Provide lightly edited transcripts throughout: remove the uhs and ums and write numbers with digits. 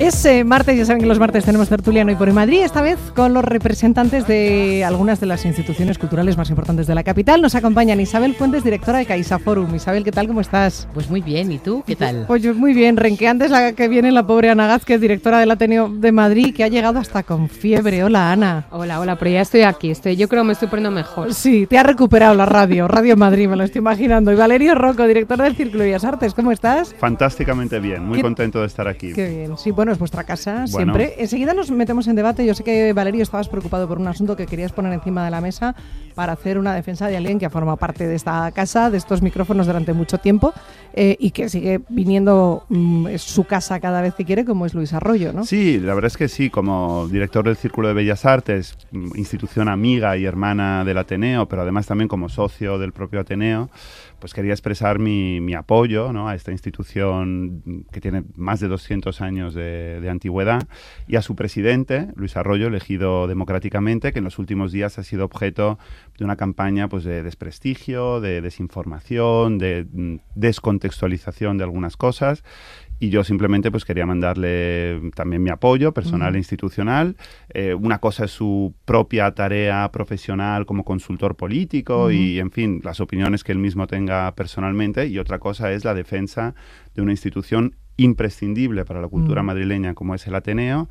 Es martes, ya saben que los martes tenemos tertulia en Hoy por Madrid, esta vez con los representantes de algunas de las instituciones culturales más importantes de la capital. Nos acompañan Isabel Fuentes, directora de CaixaForum. Isabel, ¿qué tal? ¿Cómo estás? Pues muy bien, ¿y tú? ¿Qué tal? Pues yo muy bien, renqueante es la que viene la pobre Ana Gázquez, directora del Ateneo de Madrid, que ha llegado hasta con fiebre. Hola, Ana. Hola, pero ya estoy aquí, yo creo que me estoy poniendo mejor. Sí, te ha recuperado la Radio Madrid, me lo estoy imaginando. Y Valerio Rocco, director del Círculo de Bellas Artes, ¿cómo estás? Fantásticamente bien, muy contento de estar aquí. Qué bien, sí, bueno, es vuestra casa siempre. Enseguida nos metemos en debate. Yo sé que, Valerio, estabas preocupado por un asunto que querías poner encima de la mesa para hacer una defensa de alguien que ha formado parte de esta casa, de estos micrófonos durante mucho tiempo y que sigue viniendo su casa cada vez que quiere, como es Luis Arroyo, ¿no? Sí, la verdad es que sí, como director del Círculo de Bellas Artes, institución amiga y hermana del Ateneo, pero además también como socio del propio Ateneo, pues quería expresar mi apoyo, ¿no?, a esta institución que tiene más de 200 años de antigüedad y a su presidente, Luis Arroyo, elegido democráticamente, que en los últimos días ha sido objeto de una campaña pues de desprestigio, de desinformación, de descontextualización de algunas cosas. Y yo simplemente pues quería mandarle también mi apoyo personal e institucional. Una cosa es su propia tarea profesional como consultor político y, en fin, las opiniones que él mismo tenga personalmente, y otra cosa es la defensa de una institución imprescindible para la cultura madrileña como es el Ateneo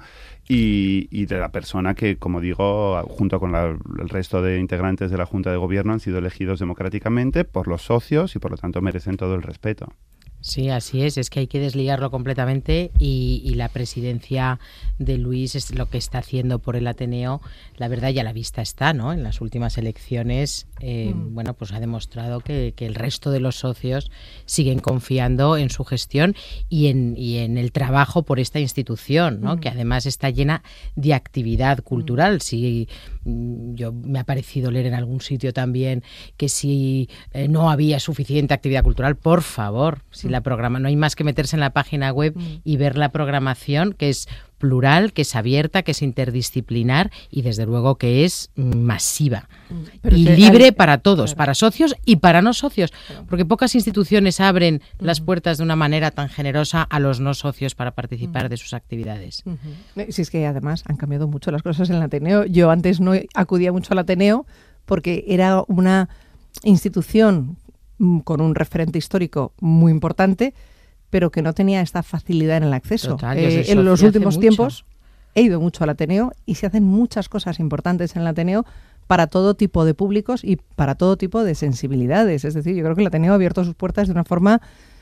y de la persona que, como digo, junto con el resto de integrantes de la Junta de Gobierno han sido elegidos democráticamente por los socios y por lo tanto merecen todo el respeto. Sí, así es que hay que desligarlo completamente y la presidencia de Luis es lo que está haciendo por el Ateneo. La verdad ya a la vista está, ¿no? En las últimas elecciones, bueno, pues ha demostrado que el resto de los socios siguen confiando en su gestión y en el trabajo por esta institución, ¿no? Que además está llena de actividad cultural. Sí, yo me ha parecido leer en algún sitio también que si no había suficiente actividad cultural, por favor, si la programa, no hay más que meterse en la página web y ver la programación, que es plural, que es abierta, que es interdisciplinar y desde luego que es masiva y libre para todos, para socios y para no socios, porque pocas instituciones abren las puertas de una manera tan generosa a los no socios para participar de sus actividades. Sí, es que además han cambiado mucho las cosas en el Ateneo. Yo antes no acudía mucho al Ateneo porque era una institución con un referente histórico muy importante, pero que no tenía esta facilidad en el acceso. Total, en los últimos tiempos he ido mucho al Ateneo y se hacen muchas cosas importantes en el Ateneo para todo tipo de públicos y para todo tipo de sensibilidades. Es decir, yo creo que el Ateneo ha abierto sus puertas de una forma,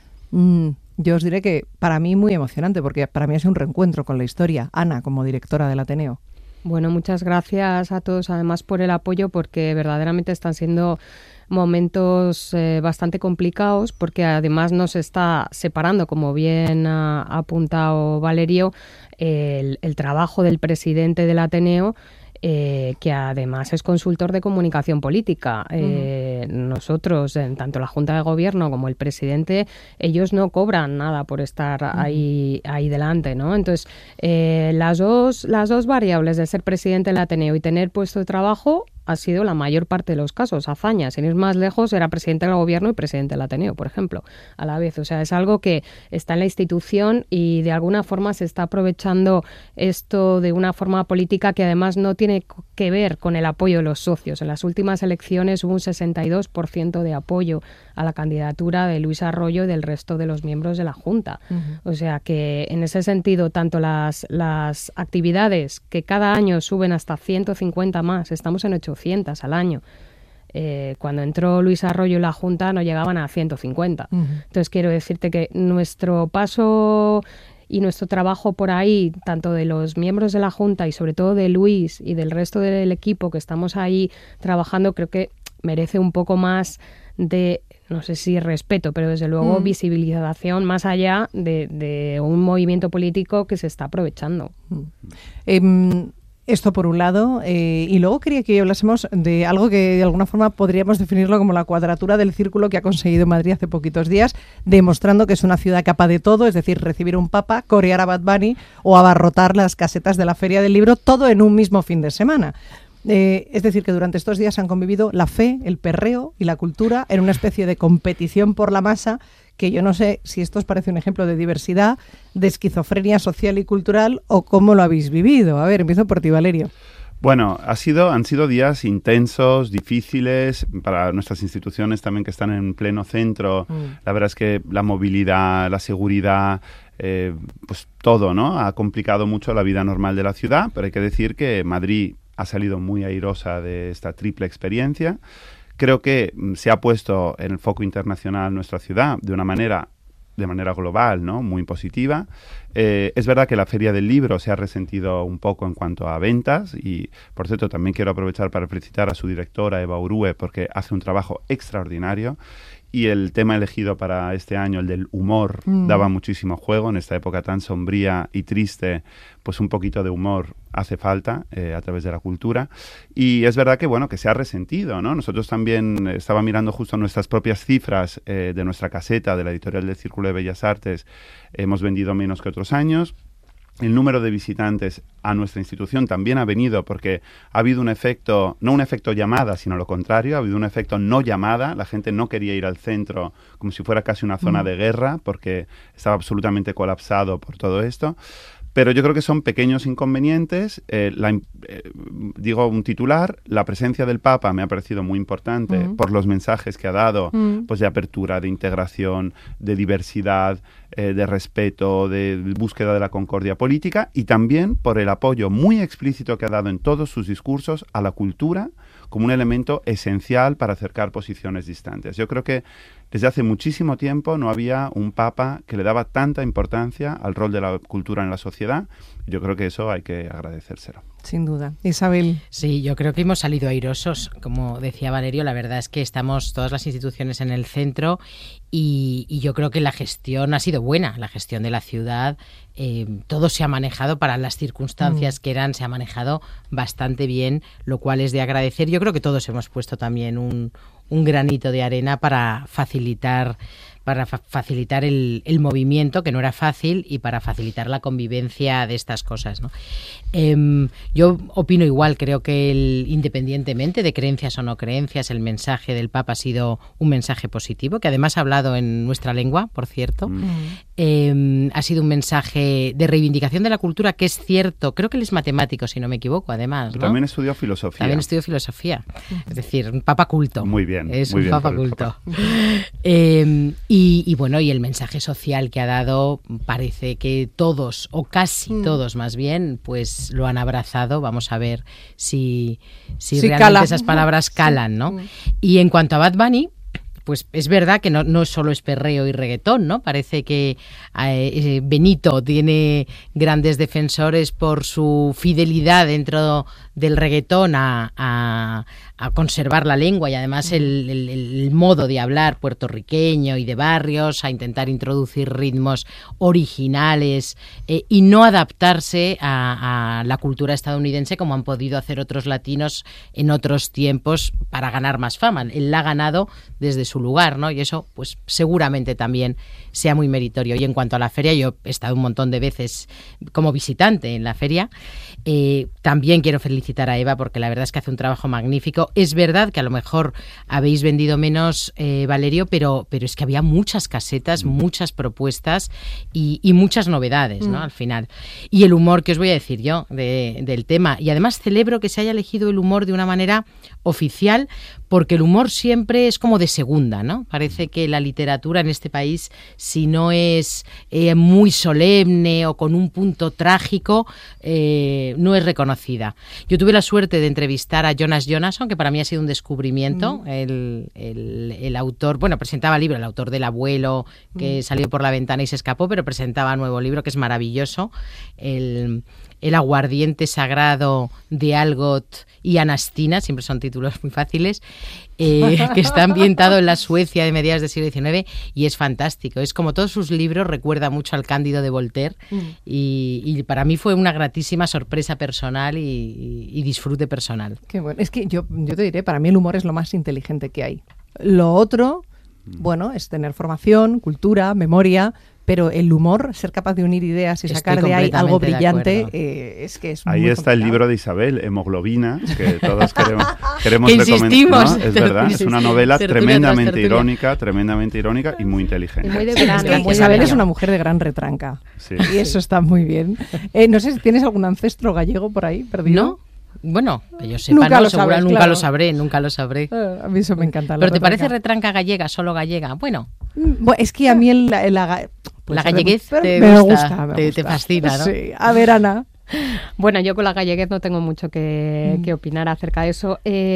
yo os diré que para mí muy emocionante, porque para mí es un reencuentro con la historia. Ana, como directora del Ateneo. Bueno, muchas gracias a todos además por el apoyo, porque verdaderamente están siendo momentos bastante complicados, porque además nos está separando, como bien ha apuntado Valerio, el trabajo del presidente del Ateneo, que además es consultor de comunicación política. Nosotros, tanto la Junta de Gobierno como el presidente, ellos no cobran nada por estar ahí delante, ¿no? Entonces, las dos variables de ser presidente del Ateneo y tener puesto de trabajo ha sido la mayor parte de los casos. Azaña, sin ir más lejos, era presidente del Gobierno y presidente del Ateneo, por ejemplo, a la vez. O sea, es algo que está en la institución y de alguna forma se está aprovechando esto de una forma política que además no tiene que ver con el apoyo de los socios. En las últimas elecciones hubo un 62% de apoyo a la candidatura de Luis Arroyo y del resto de los miembros de la Junta. O sea que en ese sentido, tanto las actividades que cada año suben hasta 150 más, estamos en 800 al año. Cuando entró Luis Arroyo en la Junta no llegaban a 150. Entonces quiero decirte que nuestro paso y nuestro trabajo por ahí, tanto de los miembros de la Junta y sobre todo de Luis y del resto del equipo que estamos ahí trabajando, creo que merece un poco más de, no sé si respeto, pero desde luego visibilización más allá de un movimiento político que se está aprovechando. Esto por un lado, y luego quería que hablásemos de algo que de alguna forma podríamos definirlo como la cuadratura del círculo que ha conseguido Madrid hace poquitos días, demostrando que es una ciudad capaz de todo, es decir, recibir un papa, corear a Bad Bunny o abarrotar las casetas de la Feria del Libro, todo en un mismo fin de semana. Es decir, que durante estos días han convivido la fe, el perreo y la cultura en una especie de competición por la masa que yo no sé si esto os parece un ejemplo de diversidad, de esquizofrenia social y cultural, o cómo lo habéis vivido. A ver, empiezo por ti, Valerio. Bueno, han sido días intensos, difíciles para nuestras instituciones también que están en pleno centro. La verdad es que la movilidad, la seguridad, pues todo, ¿no? Ha complicado mucho la vida normal de la ciudad, pero hay que decir que Madrid ha salido muy airosa de esta triple experiencia. Creo que se ha puesto en el foco internacional nuestra ciudad de manera global, ¿no? Muy positiva. Es verdad que la Feria del Libro se ha resentido un poco en cuanto a ventas y, por cierto, también quiero aprovechar para felicitar a su directora, Eva Urue, porque hace un trabajo extraordinario. Y el tema elegido para este año, el del humor, daba muchísimo juego en esta época tan sombría y triste. Pues un poquito de humor hace falta a través de la cultura. Y es verdad que, bueno, que se ha resentido, ¿no? Nosotros también, estaba mirando justo nuestras propias cifras de nuestra caseta, de la editorial del Círculo de Bellas Artes. Hemos vendido menos que otros años. El número de visitantes a nuestra institución también ha venido porque ha habido un efecto, no un efecto llamada, sino lo contrario, ha habido un efecto no llamada. La gente no quería ir al centro como si fuera casi una zona de guerra porque estaba colapsado por todo esto. Pero yo creo que son pequeños inconvenientes. Digo un titular, la presencia del Papa me ha parecido muy importante por los mensajes que ha dado, pues de apertura, de integración, de diversidad, de respeto, de búsqueda de la concordia política y también por el apoyo muy explícito que ha dado en todos sus discursos a la cultura como un elemento esencial para acercar posiciones distantes. Yo creo que desde hace muchísimo tiempo no había un papa que le daba tanta importancia al rol de la cultura en la sociedad. Yo creo que eso hay que agradecérselo. Sin duda. Isabel. Sí, yo creo que hemos salido airosos. Como decía Valerio, la verdad es que estamos todas las instituciones en el centro y yo creo que la gestión ha sido buena, la gestión de la ciudad. Todo se ha manejado para las circunstancias que eran, se ha manejado bastante bien, lo cual es de agradecer. Yo creo que todos hemos puesto también un granito de arena para facilitar el movimiento, que no era fácil, y para facilitar la convivencia de estas cosas, ¿no? Yo opino igual, creo que independientemente de creencias o no creencias, el mensaje del Papa ha sido un mensaje positivo, que además ha hablado en nuestra lengua, por cierto. Ha sido un mensaje de reivindicación de la cultura, que es cierto, creo que él es matemático, si no me equivoco, además, ¿no? También estudió filosofía. Es decir, un Papa culto. Muy bien. Es muy un bien Papa culto. Y bueno, y el mensaje social que ha dado, parece que todos, o casi todos más bien, pues lo han abrazado. Vamos a ver si realmente cala. Esas palabras calan, ¿no? Y en cuanto a Bad Bunny, pues es verdad que no solo es perreo y reggaetón, ¿no? Parece que Benito tiene grandes defensores por su fidelidad dentro del reggaetón a conservar la lengua y además el modo de hablar puertorriqueño y de barrios, a intentar introducir ritmos originales y no adaptarse a la cultura estadounidense como han podido hacer otros latinos en otros tiempos para ganar más fama. Él la ha ganado desde su lugar, ¿no? Y eso pues seguramente también sea muy meritorio. Y en cuanto a la feria, yo he estado un montón de veces como visitante en la feria. También quiero felicitar a Eva porque la verdad es que hace un trabajo magnífico. Es verdad que a lo mejor habéis vendido menos, Valerio, pero es que había muchas casetas, muchas propuestas y muchas novedades, ¿no? Al final. Y el humor, que os voy a decir yo del tema. Y además celebro que se haya elegido el humor de una manera oficial, porque el humor siempre es como de segunda, ¿no? Parece que la literatura en este país, si no es muy solemne o con un punto trágico, no es reconocida. Yo tuve la suerte de entrevistar a Jonas Jonasson, que para mí ha sido un descubrimiento. El autor, bueno, presentaba el libro, el autor del Abuelo, que salió por la ventana y se escapó, pero presentaba un nuevo libro que es maravilloso, el aguardiente sagrado de Algot y Anastina, siempre son títulos muy fáciles, que está ambientado en la Suecia de mediados del siglo XIX y es fantástico. Es como todos sus libros, recuerda mucho al Cándido de Voltaire y para mí fue una gratísima sorpresa personal y disfrute personal. Qué bueno. Es que yo te diré, para mí el humor es lo más inteligente que hay. Lo otro, bueno, es tener formación, cultura, memoria, pero el humor, ser capaz de unir ideas y sacar de ahí algo brillante, es que es ahí muy está complicado. El libro de Isabel, Hemoglobina, que todos queremos que recomendar. insistimos. ¿No? Es verdad, es una novela Tertulia tremendamente irónica y muy inteligente. Y muy de Es verano. que Isabel es una mujer de gran retranca, Sí. y eso está muy bien. No sé si tienes algún ancestro gallego por ahí perdido. ¿No? Bueno, que yo sepa, Nunca no, lo sabes, nunca claro. lo sabré. A mí eso me encanta. ¿Pero te parece retranca gallega, solo gallega? Bueno, Es que a mí la galleguez te me gusta, me te gusta. fascina, ¿no? Sí. A ver, Ana. Bueno, yo con la galleguez no tengo mucho que opinar acerca de eso.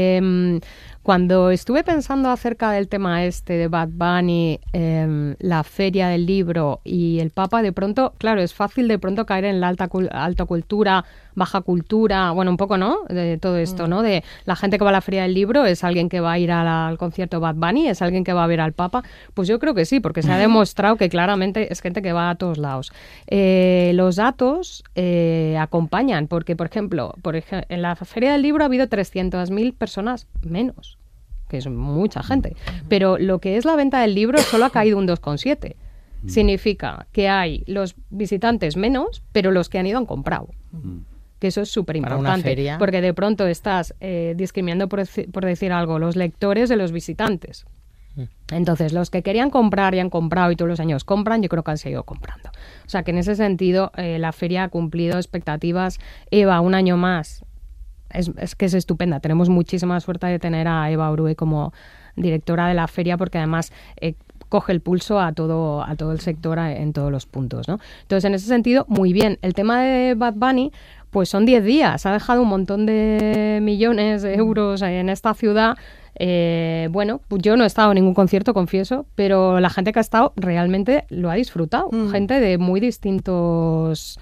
Cuando estuve pensando acerca del tema de Bad Bunny, la feria del libro y el Papa, de pronto, claro, es fácil de pronto caer en la alta cultura, baja cultura, bueno, un poco, ¿no? De todo esto, ¿no? De la gente que va a la feria del libro es alguien que va a ir al concierto Bad Bunny, es alguien que va a ver al Papa. Pues yo creo que sí, porque se ha demostrado que claramente es gente que va a todos lados. Los datos acompañan, porque, por ejemplo, en la feria del libro ha habido 300.000 personas menos, que es mucha gente, pero lo que es la venta del libro solo ha caído un 2,7. Significa que hay los visitantes menos, pero los que han ido han comprado. Que eso es súper importante, porque de pronto estás discriminando, por decir algo, los lectores de los visitantes. Entonces, los que querían comprar y han comprado y todos los años compran, yo creo que han seguido comprando. O sea, que en ese sentido la feria ha cumplido expectativas. Eva, un año más, es que es estupenda. Tenemos muchísima suerte de tener a Eva Orue como directora de la feria, porque además coge el pulso a todo el sector en todos los puntos, ¿no? Entonces, en ese sentido, muy bien. El tema de Bad Bunny, pues son 10 días. Ha dejado un montón de millones de euros en esta ciudad. Bueno, pues yo no he estado en ningún concierto, confieso, pero la gente que ha estado realmente lo ha disfrutado. Gente de muy distintas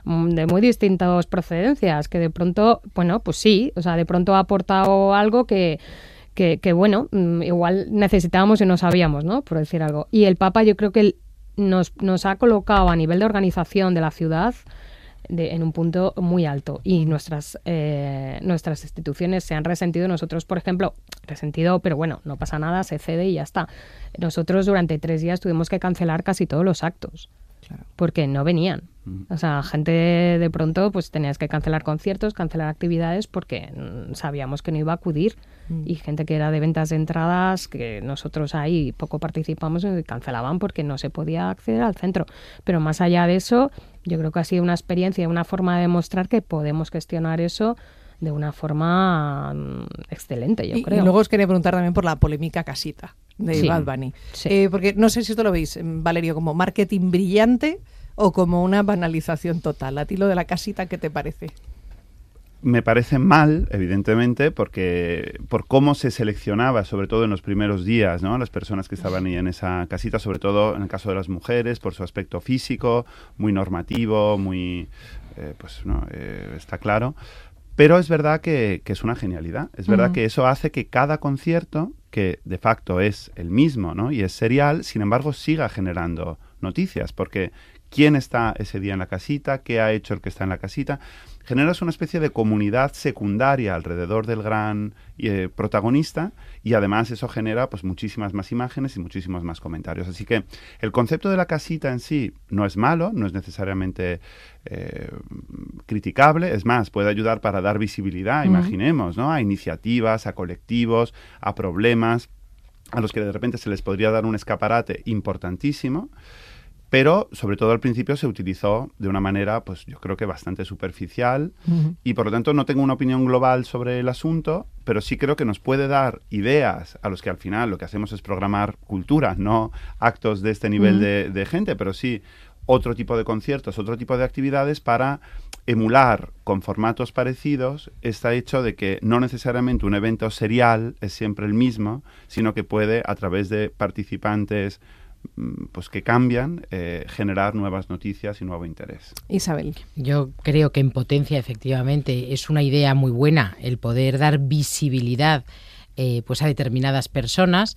procedencias, que de pronto, bueno, pues sí, o sea, de pronto ha aportado algo que bueno, igual necesitábamos y no sabíamos, ¿no? Por decir algo. Y el Papa, yo creo que nos ha colocado a nivel de organización de la ciudad en un punto muy alto, y nuestras instituciones se han resentido. Nosotros, por ejemplo, pero bueno, no pasa nada, se cede y ya está. Nosotros durante 3 días tuvimos que cancelar casi todos los actos. Claro. Porque no venían. O sea, gente de pronto pues tenías que cancelar conciertos, cancelar actividades porque sabíamos que no iba a acudir. Y gente que era de ventas de entradas, que nosotros ahí poco participamos, y cancelaban porque no se podía acceder al centro. Pero más allá de eso, yo creo que ha sido una experiencia, una forma de demostrar que podemos gestionar eso de una forma excelente, yo creo. Y luego os quería preguntar también por la polémica casita de Bad Bunny. Sí. Porque no sé si esto lo veis, Valerio, como marketing brillante o como una banalización total. A ti lo de la casita, ¿qué te parece? Me parece mal, evidentemente, porque por cómo se seleccionaba, sobre todo en los primeros días, ¿no? Las personas que estaban ahí en esa casita, sobre todo en el caso de las mujeres, por su aspecto físico, muy normativo, muy, está claro. Pero es verdad que es una genialidad. Es verdad que eso hace que cada concierto, que de facto es el mismo, ¿no? Y es serial, sin embargo, siga generando noticias, porque quién está ese día en la casita, qué ha hecho el que está en la casita. Generas una especie de comunidad secundaria alrededor del gran protagonista, y además eso genera pues muchísimas más imágenes y muchísimos más comentarios. Así que el concepto de la casita en sí no es malo, no es necesariamente criticable, es más, puede ayudar para dar visibilidad, imaginemos, ¿no? A iniciativas, a colectivos, a problemas a los que de repente se les podría dar un escaparate importantísimo. Pero, sobre todo al principio, se utilizó de una manera, pues yo creo que bastante superficial, y por lo tanto no tengo una opinión global sobre el asunto, pero sí creo que nos puede dar ideas a los que al final lo que hacemos es programar cultura, no actos de este nivel de gente, pero sí otro tipo de conciertos, otro tipo de actividades para emular con formatos parecidos este hecho de que no necesariamente un evento serial es siempre el mismo, sino que puede, a través de participantes pues que cambian, generar nuevas noticias y nuevo interés. Isabel. Yo creo que en potencia, efectivamente, es una idea muy buena el poder dar visibilidad pues a determinadas personas,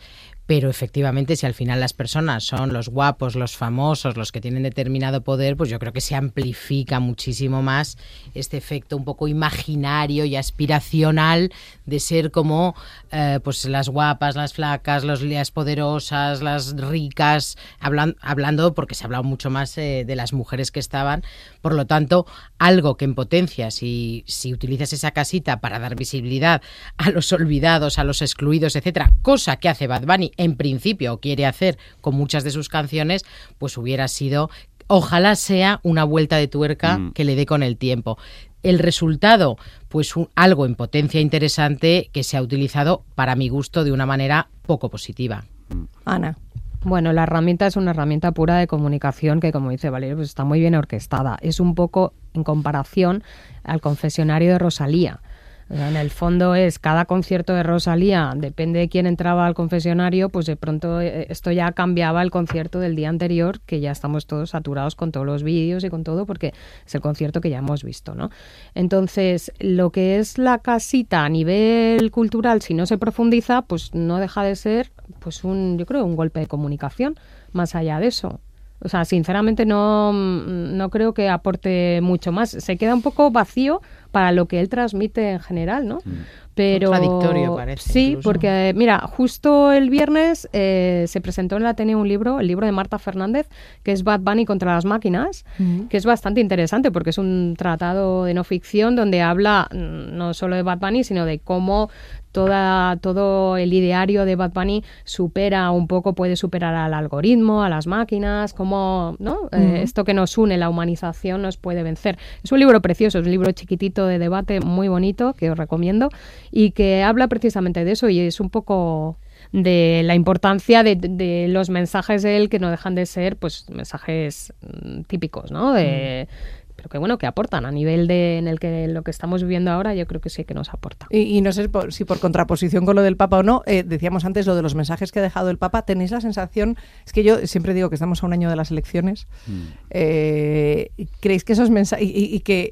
pero efectivamente si al final las personas son los guapos, los famosos, los que tienen determinado poder, pues yo creo que se amplifica muchísimo más este efecto un poco imaginario y aspiracional de ser como pues las guapas, las flacas, las poderosas, las ricas, hablando porque se ha hablado mucho más de las mujeres que estaban, por lo tanto, algo que en potencia, si utilizas esa casita para dar visibilidad a los olvidados, a los excluidos, etcétera, cosa que hace Bad Bunny en principio o quiere hacer con muchas de sus canciones, pues hubiera sido, ojalá sea una vuelta de tuerca que le dé con el tiempo. El resultado, pues algo en potencia interesante que se ha utilizado, para mi gusto, de una manera poco positiva. Ana. Bueno, la herramienta es una herramienta pura de comunicación que, como dice Valeria, pues está muy bien orquestada. Es un poco en comparación al confesionario de Rosalía. En el fondo es cada concierto de Rosalía, depende de quién entraba al confesionario, pues de pronto esto ya cambiaba el concierto del día anterior, que ya estamos todos saturados con todos los vídeos y con todo, porque es el concierto que ya hemos visto, ¿no? Entonces, lo que es la casita a nivel cultural, si no se profundiza, pues no deja de ser, pues yo creo, un golpe de comunicación, más allá de eso. O sea, sinceramente no creo que aporte mucho más. Se queda un poco vacío para lo que él transmite en general, ¿no? Pero contradictorio parece. Sí, incluso. Porque, mira, justo el viernes se presentó en la Ateneo un libro, el libro de Marta Fernández, que es Bad Bunny contra las máquinas, que es bastante interesante porque es un tratado de no ficción donde habla no solo de Bad Bunny, sino de cómo todo el ideario de Bad Bunny puede superar al algoritmo, a las máquinas, cómo, ¿no? Esto que nos une, la humanización, nos puede vencer. Es un libro precioso, es un libro chiquitito de debate muy bonito que os recomiendo y que habla precisamente de eso y es un poco de la importancia de los mensajes de él que no dejan de ser pues mensajes típicos, ¿no? Pero que bueno, que aportan a nivel en el que lo que estamos viviendo ahora, yo creo que sí que nos aporta. Y no sé si por contraposición con lo del Papa o no, decíamos antes lo de los mensajes que ha dejado el Papa, ¿tenéis la sensación? Es que yo siempre digo que estamos a un año de las elecciones. ¿Creéis que esos mensajes y que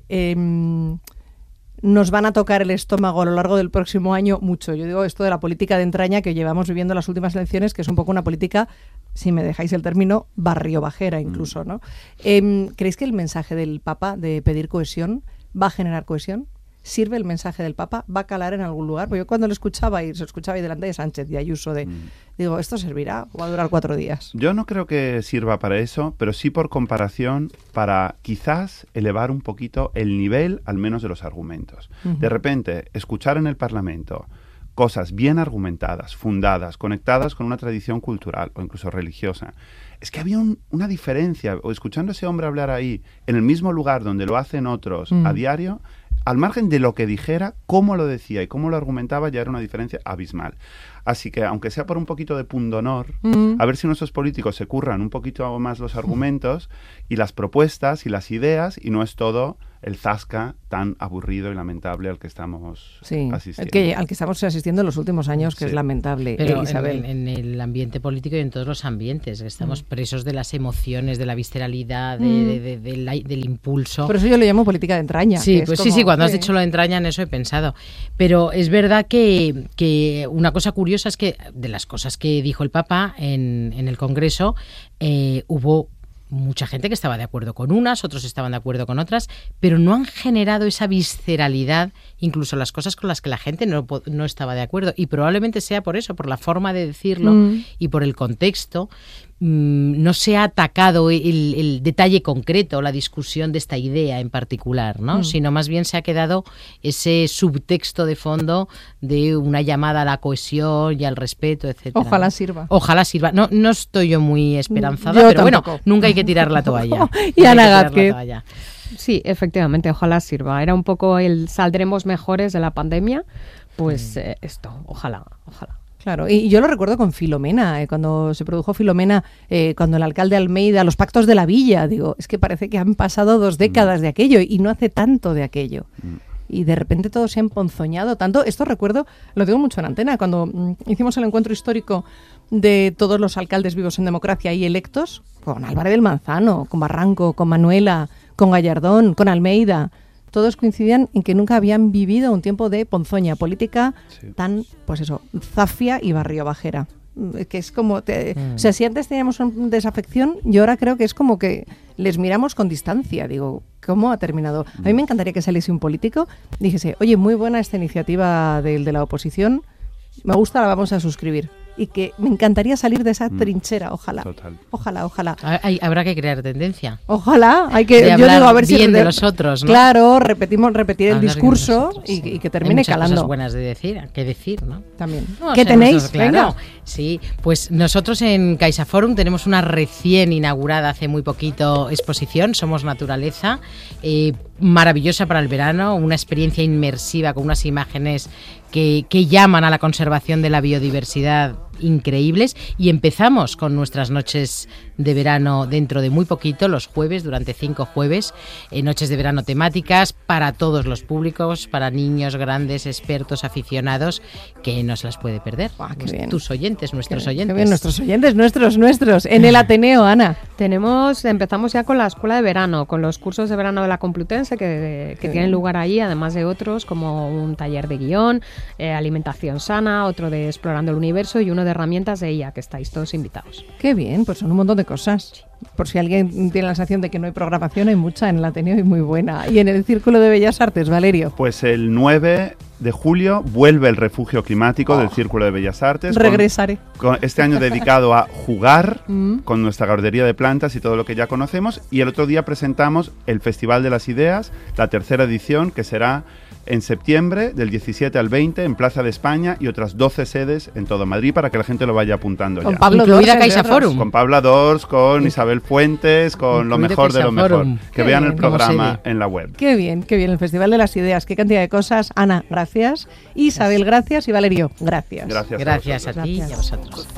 nos van a tocar el estómago a lo largo del próximo año mucho? Yo digo esto de la política de entraña que llevamos viviendo las últimas elecciones, que es un poco una política, si me dejáis el término, barriobajera incluso, ¿no? ¿Creéis que el mensaje del Papa de pedir cohesión va a generar cohesión? ¿Sirve el mensaje del Papa? ¿Va a calar en algún lugar? Porque yo cuando lo escuchaba y se escuchaba ahí delante de Sánchez y Ayuso, digo, ¿esto servirá o va a durar 4 días? Yo no creo que sirva para eso, pero sí por comparación para quizás elevar un poquito el nivel, al menos de los argumentos. De repente, escuchar en el Parlamento cosas bien argumentadas, fundadas, conectadas con una tradición cultural o incluso religiosa. Es que había una diferencia, o escuchando a ese hombre hablar ahí, en el mismo lugar donde lo hacen otros a diario, al margen de lo que dijera, cómo lo decía y cómo lo argumentaba, ya era una diferencia abismal. Así que, aunque sea por un poquito de pundonor, a ver si nuestros políticos se curran un poquito más los argumentos y las propuestas y las ideas, y no es todo el zasca tan aburrido y lamentable al que estamos asistiendo. Al que estamos asistiendo en los últimos años, que es lamentable. Pero Isabel. En el ambiente político y en todos los ambientes, estamos presos de las emociones, de la visceralidad, del impulso. Por eso yo le llamo política de entraña. Sí, pues sí, cuando has dicho lo de entraña, en eso he pensado. Pero es verdad que una cosa curiosa es que de las cosas que dijo el Papa en el Congreso, hubo mucha gente que estaba de acuerdo con unas, otros estaban de acuerdo con otras, pero no han generado esa visceralidad, incluso las cosas con las que la gente no estaba de acuerdo. Y probablemente sea por eso, por la forma de decirlo y por el contexto. No se ha atacado el detalle concreto, la discusión de esta idea en particular, ¿no? Sino más bien se ha quedado ese subtexto de fondo de una llamada a la cohesión y al respeto, etcétera. Ojalá sirva. Ojalá sirva. No estoy yo muy esperanzada, pero tampoco. Bueno, nunca hay que tirar la toalla. Y Ana Gázquez. Sí, efectivamente, ojalá sirva. Era un poco saldremos mejores de la pandemia, pues esto, ojalá. Claro, y yo lo recuerdo con Filomena, cuando se produjo Filomena, cuando el alcalde Almeida, los pactos de la villa, digo, es que parece que han pasado 2 décadas de aquello y no hace tanto de aquello. Y de repente todo se ha emponzoñado tanto. Esto recuerdo, lo digo mucho en Antena, cuando hicimos el encuentro histórico de todos los alcaldes vivos en democracia y electos, con Álvarez del Manzano, con Barranco, con Manuela, con Gallardón, con Almeida. Todos coincidían en que nunca habían vivido un tiempo de ponzoña política tan, pues eso, zafia y barriobajera. que es como... O sea, si antes teníamos una desafección, yo ahora creo que es como que les miramos con distancia. Digo, ¿cómo ha terminado? A mí me encantaría que saliese un político, dijese, oye, muy buena esta iniciativa de la oposición, me gusta, la vamos a suscribir. Y que me encantaría salir de esa trinchera, ojalá. Total. Ojalá. Habrá que crear tendencia. Ojalá, hay que... De yo digo, a ver bien si... de los otros, ¿no? Claro, repetir el discurso Nosotros, sí. y que termine Hay muchas calando. cosas buenas de decir, ¿no? También. No, ¿Qué o sea, tenéis? nosotros, claro. Venga. Sí, pues nosotros en CaixaForum tenemos una recién inaugurada hace muy poquito exposición, Somos Naturaleza, maravillosa para el verano, una experiencia inmersiva con unas imágenes que llaman a la conservación de la biodiversidad increíbles, y empezamos con nuestras noches de verano dentro de muy poquito, los jueves, durante 5 jueves, noches de verano temáticas para todos los públicos, para niños, grandes, expertos, aficionados, que no se las puede perder. Tus oyentes, nuestros oyentes. Qué bien, nuestros oyentes, nuestros. En el Ateneo, Ana. Empezamos ya con la escuela de verano, con los cursos de verano de la Complutense que tienen lugar ahí, además de otros como un taller de guión, alimentación sana, otro de explorando el universo y uno de herramientas de IA, que estáis todos invitados. Qué bien, pues son un montón de cosas. Por si alguien tiene la sensación de que no hay programación, hay mucha en el Ateneo y muy buena. Y en el Círculo de Bellas Artes, Valerio. Pues el 9 de julio vuelve el refugio climático del Círculo de Bellas Artes. Regresaré. Con este año dedicado a jugar con nuestra guardería de plantas y todo lo que ya conocemos. Y el otro día presentamos el Festival de las Ideas, la 3ª edición, que será en septiembre, del 17 al 20, en Plaza de España, y otras 12 sedes en todo Madrid, para que la gente lo vaya apuntando con ya. Pablo Incluida Dors, CaixaForum. Con Pablo Dors, con Isabel Fuentes, con lo mejor de lo mejor. Que vean el programa en la web. Qué bien, el Festival de las Ideas. Qué cantidad de cosas. Ana, gracias. Isabel, gracias. Y Valerio, gracias. Gracias a ti y a vosotros.